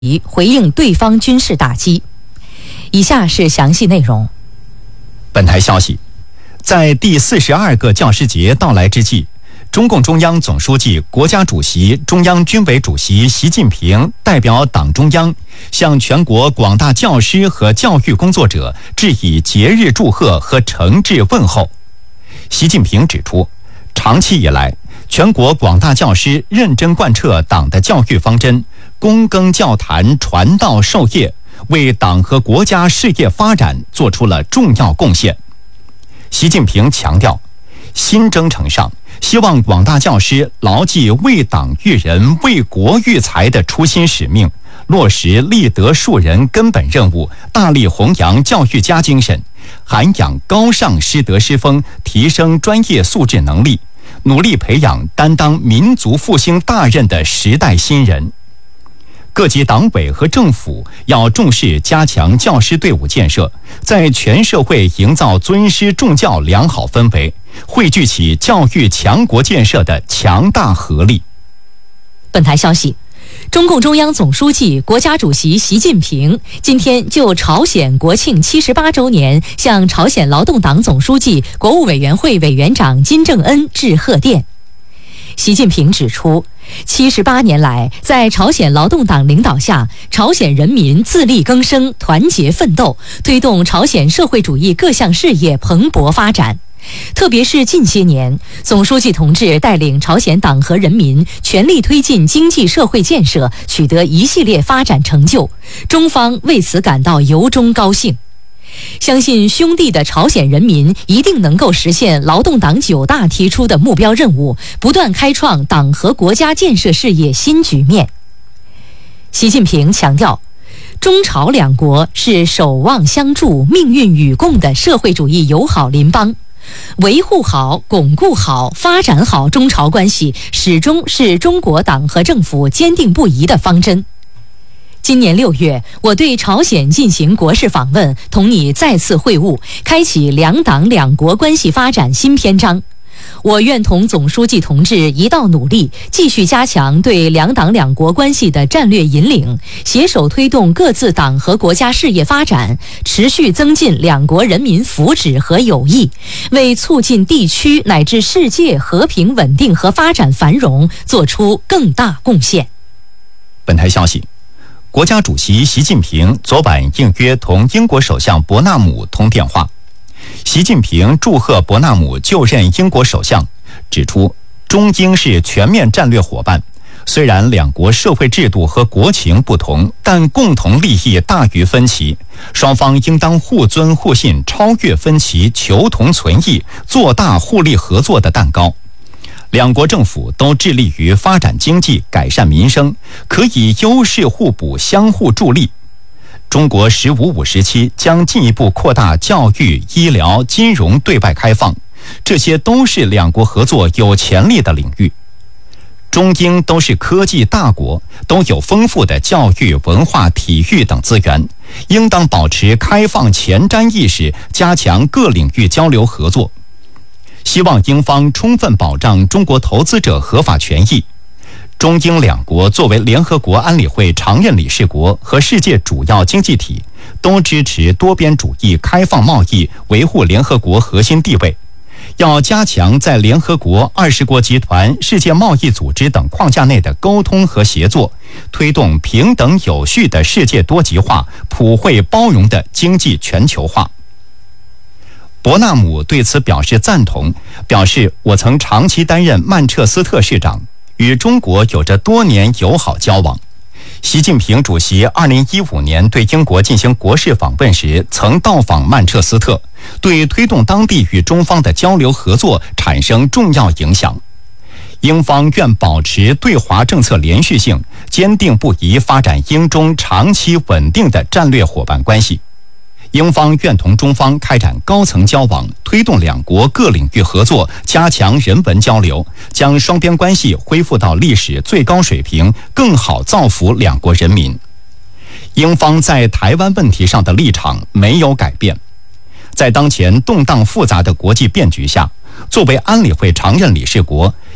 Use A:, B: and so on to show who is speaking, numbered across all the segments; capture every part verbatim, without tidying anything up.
A: 回应对方军事打击。以下是详细内容。
B: 本台消息，在第四十二个教师节到来之际，中共中央总书记、国家主席、中央军委主席习近平代表党中央向全国广大教师和教育工作者致以节日祝贺和诚挚问候。习近平指出，长期以来，全国广大教师认真贯彻党的教育方针，躬耕教坛，传道授业，为党和国家事业发展做出了重要贡献。习近平强调，新征程上，希望广大教师牢记为党育人、为国育才的初心使命，落实立德树人根本任务，大力弘扬教育家精神，涵养高尚师德师风，提升专业素质能力，努力培养担当民族复兴大任的时代新人。各级党委和政府要重视加强教师队伍建设，在全社会营造尊师重教良好氛围，汇聚起教育强国建设的强大合力。
A: 本台消息，中共中央总书记、国家主席习近平今天就朝鲜国庆七十八周年向朝鲜劳动党总书记、国务委员会委员长金正恩致贺电。习近平指出，七十八年来，在朝鲜劳动党领导下，朝鲜人民自力更生、团结奋斗，推动朝鲜社会主义各项事业蓬勃发展。特别是近些年，总书记同志带领朝鲜党和人民全力推进经济社会建设，取得一系列发展成就，中方为此感到由衷高兴。相信兄弟的朝鲜人民一定能够实现劳动党九大提出的目标任务，不断开创党和国家建设事业新局面。习近平强调，中朝两国是守望相助、命运与共的社会主义友好邻邦，维护好、巩固好、发展好中朝关系，始终是中国党和政府坚定不移的方针。今年六月，我对朝鲜进行国事访问，同你再次会晤，开启两党两国关系发展新篇章。我愿同总书记同志一道努力，继续加强对两党两国关系的战略引领，携手推动各自党和国家事业发展，持续增进两国人民福祉和友谊，为促进地区乃至世界和平稳定和发展繁荣做出更大贡献。
B: 本台消息，国家主席习近平昨晚应约同英国首相伯纳姆通电话。习近平祝贺伯纳姆就任英国首相，指出中英是全面战略伙伴，虽然两国社会制度和国情不同，但共同利益大于分歧，双方应当互尊互信，超越分歧，求同存异，做大互利合作的蛋糕。两国政府都致力于发展经济、改善民生，可以优势互补，相互助力。中国“十五五”时期将进一步扩大教育、医疗、金融对外开放，这些都是两国合作有潜力的领域。中英都是科技大国，都有丰富的教育、文化、体育等资源，应当保持开放前瞻意识，加强各领域交流合作。希望英方充分保障中国投资者合法权益。中英两国作为联合国安理会常任理事国和世界主要经济体，都支持多边主义、开放贸易，维护联合国核心地位。要加强在联合国、二十国集团、世界贸易组织等框架内的沟通和协作，推动平等有序的世界多极化、普惠包容的经济全球化。伯纳姆对此表示赞同，表示我曾长期担任曼彻斯特市长，与中国有着多年友好交往。习近平主席二零一五年对英国进行国事访问时，曾到访曼彻斯特，对推动当地与中方的交流合作产生重要影响。英方愿保持对华政策连续性，坚定不移发展英中长期稳定的战略伙伴关系。英方愿同中方开展高层交往，推动两国各领域合作，加强人文交流，将双边关系恢复到历史最高水平，更好造福两国人民。英方在台湾问题上的立场没有改变。在当前动荡复杂的国际变局下，作为安理会常任理事国，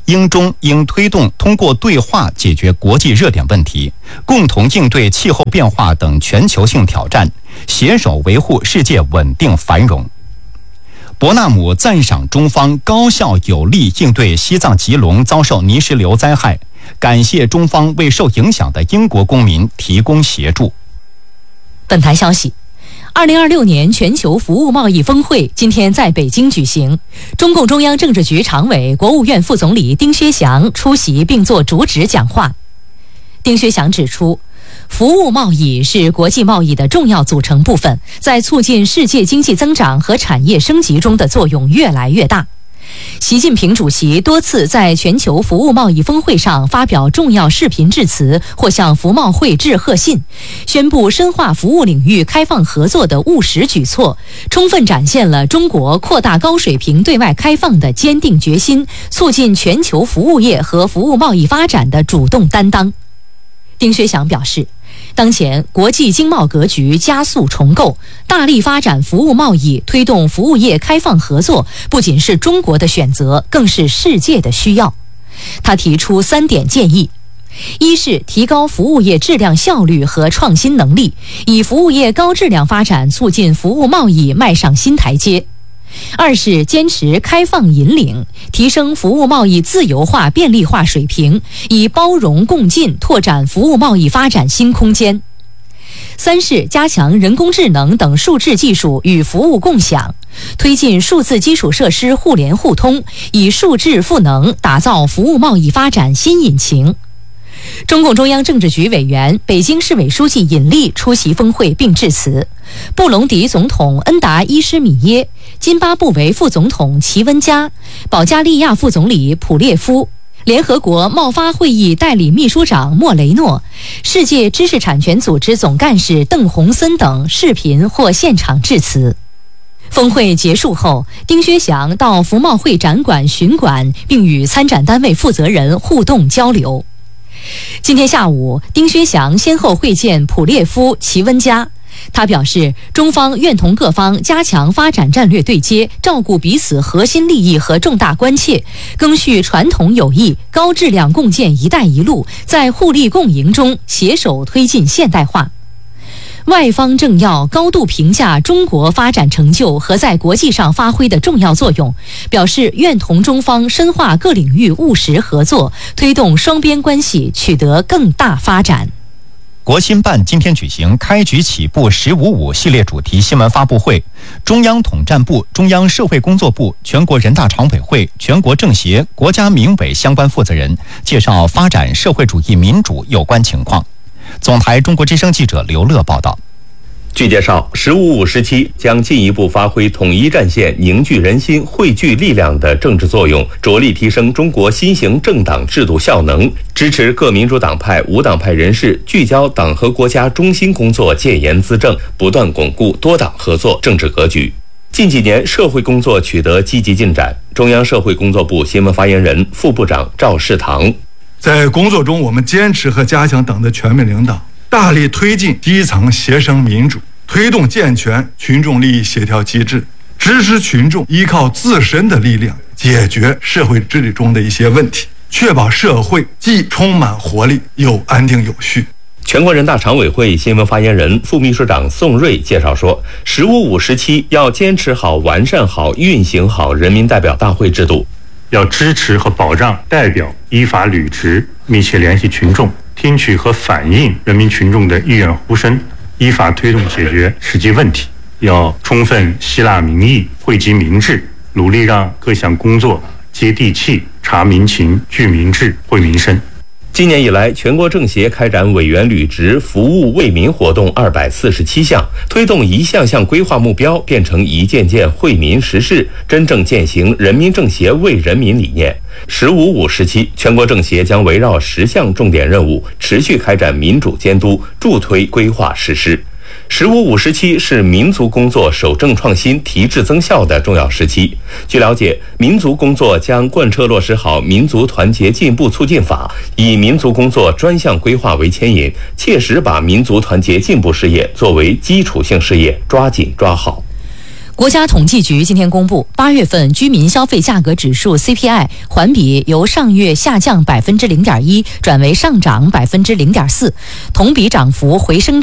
B: 英中应推动通过对话解决国际热点问题，共同应对气候变化等全球性挑战，携手维护世界稳定繁荣。伯纳姆赞赏中方高效有力应对西藏吉隆遭受泥石流灾害，感谢中方为受影响的英国公民提供协助。
A: 本台消息，二零二六年全球服务贸易峰会今天在北京举行，中共中央政治局常委、国务院副总理丁薛祥出席并作主旨讲话。丁薛祥指出，服务贸易是国际贸易的重要组成部分，在促进世界经济增长和产业升级中的作用越来越大。习近平主席多次在全球服务贸易峰会上发表重要视频致辞或向服贸会致贺信，宣布深化服务领域开放合作的务实举措，充分展现了中国扩大高水平对外开放的坚定决心，促进全球服务业和服务贸易发展的主动担当。丁薛祥表示，当前国际经贸格局加速重构，大力发展服务贸易，推动服务业开放合作，不仅是中国的选择，更是世界的需要。他提出三点建议：一是提高服务业质量效率和创新能力，以服务业高质量发展促进服务贸易迈上新台阶；二是坚持开放引领，提升服务贸易自由化便利化水平，以包容共进拓展服务贸易发展新空间；三是加强人工智能等数字技术与服务共享，推进数字基础设施互联互通，以数字赋能打造服务贸易发展新引擎。中共中央政治局委员、北京市委书记尹力出席峰会并致辞，布隆迪总统恩达伊施米耶、津巴布韦副总统齐温加、保加利亚副总理普列夫、联合国贸发会议代理秘书长莫雷诺、世界知识产权组织总干事邓洪森等视频或现场致辞。峰会结束后，丁薛祥到服贸会展馆巡馆，并与参展单位负责人互动交流。今天下午，丁薛祥先后会见普列夫、齐温加。他表示，中方愿同各方加强发展战略对接，照顾彼此核心利益和重大关切，赓续传统友谊，高质量共建“一带一路”，在互利共赢中携手推进现代化。外方政要高度评价中国发展成就和在国际上发挥的重要作用，表示愿同中方深化各领域务实合作，推动双边关系取得更大发展。
B: 国新办今天举行开局起步“十五五”系列主题新闻发布会，中央统战部、中央社会工作部、全国人大常委会、全国政协、国家民委相关负责人介绍发展社会主义民主有关情况。总台中国之声记者刘乐报道。
C: 据介绍，十五五时期将进一步发挥统一战线、凝聚人心、汇聚力量的政治作用，着力提升中国新型政党制度效能，支持各民主党派、无党派人士聚焦党和国家中心工作，建言资政，不断巩固多党合作政治格局。近几年，社会工作取得积极进展。中央社会工作部新闻发言人、副部长赵世堂：
D: 在工作中，我们坚持和加强党的全面领导，大力推进基层协商民主，推动健全群众利益协调机制，支持群众依靠自身的力量解决社会治理中的一些问题，确保社会既充满活力又安定有序。
C: 全国人大常委会新闻发言人、副秘书长宋瑞介绍说，十五五时期要坚持好、完善好、运行好人民代表大会制度，
E: 要支持和保障代表依法履职，密切联系群众，听取和反映人民群众的意愿呼声，依法推动解决实际问题。要充分吸纳民意，惠及民智，努力让各项工作接地气、察民情、聚民智、惠民生。
C: 今年以来，全国政协开展委员履职服务为民活动二百四十七项，推动一项项规划目标变成一件件惠民实事，真正践行人民政协为人民理念。十五五时期，全国政协将围绕十项重点任务，持续开展民主监督，助推规划实施。十五五时期是民族工作守正创新、提质增效的重要时期。据了解，民族工作将贯彻落实好《民族团结进步促进法》，以民族工作专项规划为牵引，切实把民族团结进步事业作为基础性事业，抓紧抓好。
A: 国家统计局今天公布，八月份居民消费价格指数 C P I 环比由上月下降百分之零点一转为上涨百分之零点四，同比涨幅回升